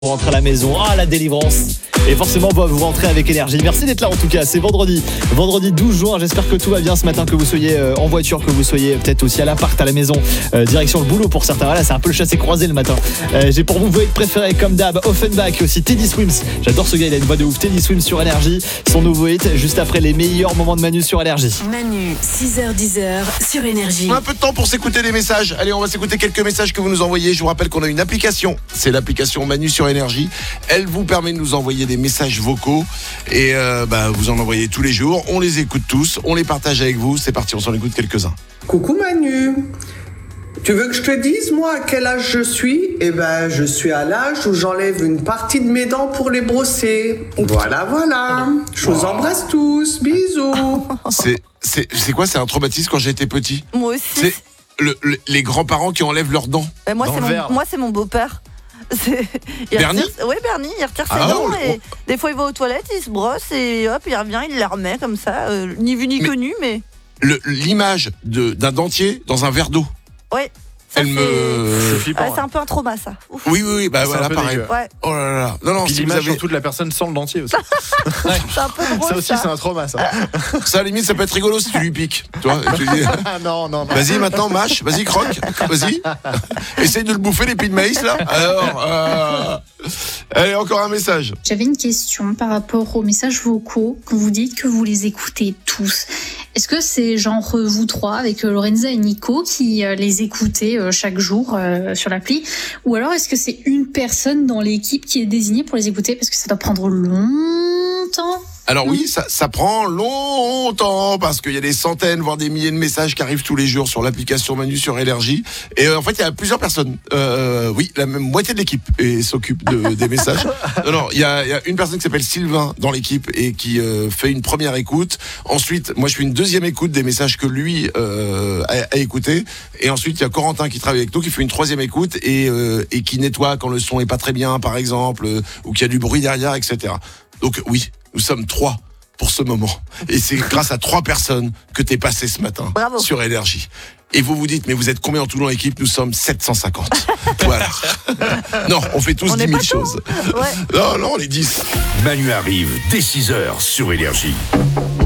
Vous rentrez à la maison, la délivrance. Et forcément, vous rentrez avec énergie. Merci d'être là en tout cas, c'est vendredi 12 juin. J'espère que tout va bien ce matin, que vous soyez en voiture, que vous soyez peut-être aussi à l'appart, à la maison, direction le boulot pour certains. Voilà, c'est un peu le chassé-croisé le matin. J'ai pour vous vos hits préférés comme d'hab, Offenbach, aussi Teddy Swims. J'adore ce gars, il a une voix de ouf. Teddy Swims sur Énergie, son nouveau hit, juste après les meilleurs moments de Manu sur Énergie. Manu, 6h-10h sur Énergie. On a un peu de temps pour s'écouter les messages. Allez, on va s'écouter quelques messages que vous nous envoyez. Je vous rappelle qu'on a une application. C'est l'application Manu sur Énergie. Elle vous permet de nous envoyer des messages vocaux. Et vous en envoyez tous les jours. On les écoute tous. On les partage avec vous. C'est parti, on s'en écoute quelques-uns. Coucou Manu. Tu veux que je te dise, moi, à quel âge je suis ? Je suis à l'âge où j'enlève une partie de mes dents pour les brosser. Voilà. Je vous embrasse tous. Bisous. C'est quoi ? C'est un traumatisme quand j'étais petit ? Moi aussi. C'est les grands-parents qui enlèvent leurs dents. Moi, c'est mon beau-père. Bernie ? Oui, Bernie, il retire ses dents et des fois il va aux toilettes, il se brosse et hop, il revient, il les remet comme ça, ni vu ni connu, mais... L'image d'un dentier dans un verre d'eau. Oui. Ça, C'est flippant. c'est un peu un trauma, ça. Ouf. Oui, voilà, pareil. Ouais. Oh là là. Non, Puis si vous l'image avez... surtout de la personne sans le dentier aussi. C'est un peu drôle, Ça aussi, c'est un trauma, ça. Ça, à la limite, ça peut être rigolo si tu lui piques. Tu vois, et tu lui dis, Non. vas-y, maintenant, mâche. Vas-y, croque. Vas-y. Essaye de le bouffer, les plis de maïs, là. Alors, allez, encore un message. J'avais une question par rapport aux messages vocaux quand vous dites que vous les écoutez tous. Est-ce que c'est genre vous trois avec Lorenza et Nico qui les écoutez chaque jour sur l'appli, ou alors est-ce que c'est une personne dans l'équipe qui est désignée pour les écouter parce que ça doit prendre longtemps? Alors oui, ça prend longtemps parce qu'il y a des centaines, voire des milliers de messages qui arrivent tous les jours sur l'application Manu sur Énergie. Et en fait, il y a plusieurs personnes. Oui, la même moitié de l'équipe s'occupe des messages. Non, il y a une personne qui s'appelle Sylvain dans l'équipe et qui fait une première écoute. Ensuite, moi, je fais une deuxième écoute des messages que lui a écoutés. Et ensuite, il y a Corentin qui travaille avec nous, qui fait une troisième écoute et qui nettoie quand le son est pas très bien, par exemple, ou qu'il y a du bruit derrière, etc. Donc oui. Nous sommes 3 pour ce moment. Et c'est grâce à 3 personnes que t'es passé ce matin. Bravo. Sur Énergie. Et vous vous dites, mais vous êtes combien en tout dans l'équipe ? Nous sommes 750. Voilà. Non, on fait tous 10 000 choses. Ouais. Non, on est 10. Manu arrive dès 6h sur Énergie.